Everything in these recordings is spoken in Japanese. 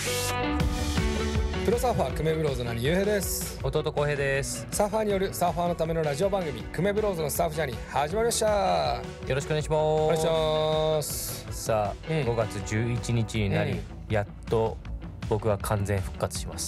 プロサーファー久米ブローズの兄ゆうへいです。 弟浩平です。 サーファーによるサーファーのためのラジオ番組久米ブローズのスタッフジャーニー始まりました。 よろしくお願いします。 お願いします。 さあ、5月11日になり、やっと僕は完全復活します。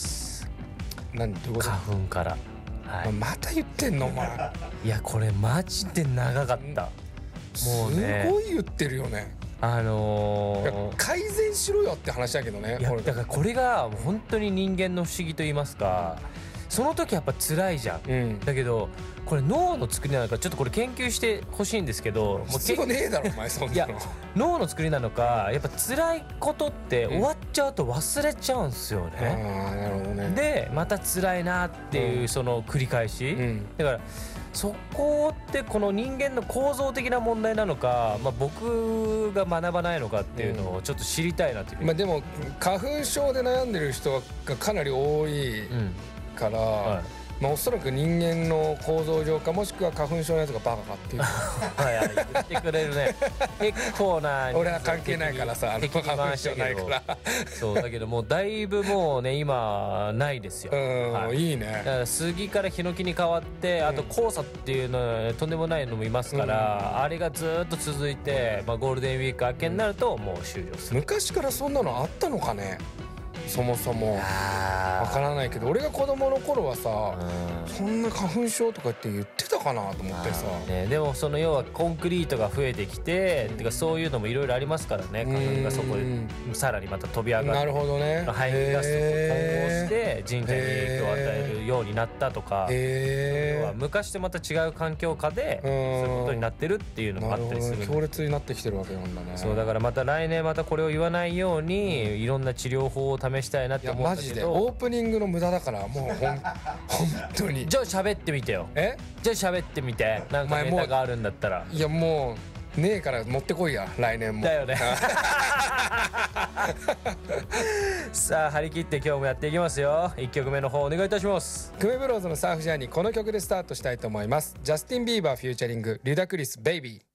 何どういうこと？ 花粉から、はい、 また言ってんのお前いやこれマジで長かった。もうねすごい言ってるよね。改善しろよって話だけどね。 いやだからこれが本当に人間の不思議と言いますか、その時やっぱ辛いじゃん、だけどこれ脳の作りなのかちょっとこれ研究してほしいんですけど、もう必要ねえだろお前そんなの。 いや脳の作りなのかやっぱ辛いことって終わっちゃうと忘れちゃうんですよね、 なるほどね。 でまた辛いなっていうその繰り返し、だからそこってこの人間の構造的な問題なのか、僕が学ばないのかっていうのをちょっと知りたいなっていう、 でも花粉症で悩んでる人がかなり多いから、おそらく人間の構造上かもしくは花粉症のやつがバカかっていう言ってくれるね結構な俺は関係ないからさ、 敵に回したけどそうだけどもうだいぶもうね今ないですよ。 いいね。 だから杉からヒノキに変わってあと黄砂っていうのとんでもないのもいますから、あれがずっと続いて、ゴールデンウィーク明けになるともう終了する。 昔からそんなのあったのかね。そもそもわからないけど、俺が子供の頃はさ、そんな花粉症とかって言ってたかなと思ってさ、 でもその要はコンクリートが増えてきて、てかそういうのもいろいろありますからね。花粉がそこでさらにまた飛び上がって、 なるほどね、 排気ガスと混合して人体に影響を与えるようになったとか、要は昔とまた違う環境下でそういうことになってるっていうのもあったりする。 強烈になってきてるわけなんだね。 そうだからまた来年またこれを言わないようにいろんな治療法を試したいなって思うんだけど、 マジでオープニングの無駄だからもう本当に。 じゃあ喋ってみてよ。じゃあ喋ってみて。なんかネタがあるんだったら。 いやもうねえから持ってこいや来年も。 だよねさあ張り切って今日もやっていきますよ。1曲目の方お願いいたします。 久米ブローズのサーフジャーニー、この曲でスタートしたいと思います。ジャスティン・ビーバーフューチャリングリュダクリスベイビー。